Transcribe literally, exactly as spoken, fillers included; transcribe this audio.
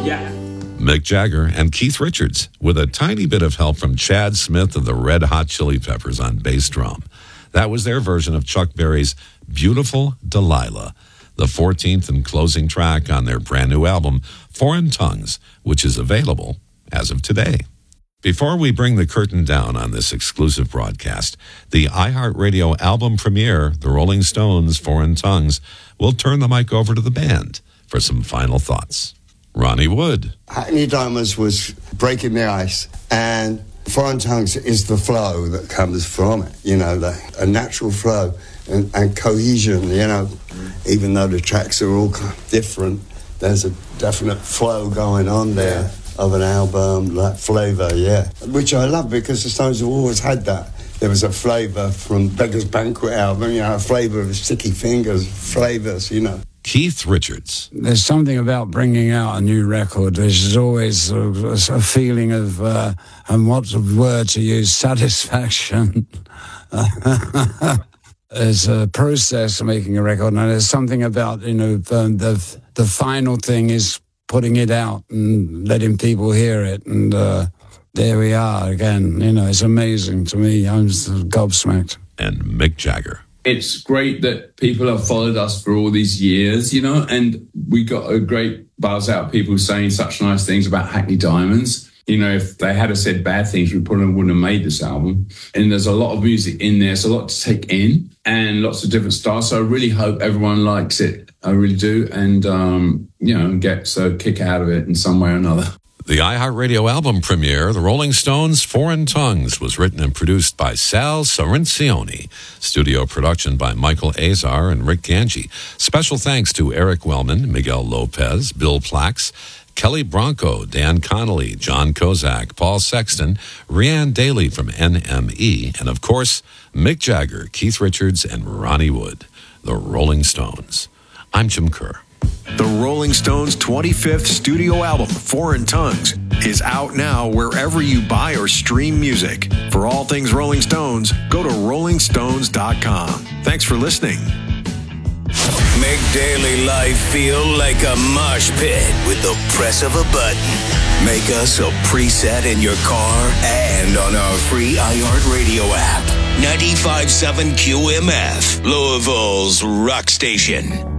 Yeah. Mick Jagger and Keith Richards, with a tiny bit of help from Chad Smith of the Red Hot Chili Peppers on bass drum. That was their version of Chuck Berry's Beautiful Delilah, the fourteenth and closing track on their brand new album, Foreign Tongues, which is available as of today. Before we bring the curtain down on this exclusive broadcast, the iHeartRadio album premiere, The Rolling Stones' Foreign Tongues, will turn the mic over to the band for some final thoughts. Ronnie Wood. Hackney Diamonds was breaking the ice, and Foreign Tongues is the flow that comes from it, you know, the, a natural flow and, and cohesion, you know, even though the tracks are all different, there's a definite flow going on there of an album, that flavour, yeah, which I love because the Stones have always had that. There was a flavour from Beggar's Banquet album, you know, a flavour of Sticky Fingers, flavours, you know. Keith Richards. There's something about bringing out a new record. There's always a, a feeling of, uh, and what's the word to use, satisfaction. There's a process of making a record, and there's something about, you know, the, the, the final thing is putting it out and letting people hear it, and uh, there we are again. You know, it's amazing to me. I'm just gobsmacked. And Mick Jagger. It's great that people have followed us for all these years, you know, and we got a great buzz out of people saying such nice things about Hackney Diamonds. You know, if they had said bad things, we probably wouldn't have made this album. And there's a lot of music in there. It's a lot to take in and lots of different styles. So I really hope everyone likes it. I really do. And, um, you know, gets a kick out of it in some way or another. The iHeartRadio album premiere, The Rolling Stones' Foreign Tongues, was written and produced by Sal Sorrenzioni. Studio production by Michael Azar and Rick Ganji. Special thanks to Eric Wellman, Miguel Lopez, Bill Plax, Kelly Bronco, Dan Connolly, John Kozak, Paul Sexton, Rianne Daly from N M E, and of course, Mick Jagger, Keith Richards, and Ronnie Wood. The Rolling Stones. I'm Jim Kerr. The Rolling Stones' twenty-fifth studio album, Foreign Tongues, is out now wherever you buy or stream music. For all things Rolling Stones, go to rolling stones dot com. Thanks for listening. Make daily life feel like a mosh pit with the press of a button. Make us a preset in your car and on our free iHeartRadio app. ninety-five point seven Q M F, Louisville's rock station.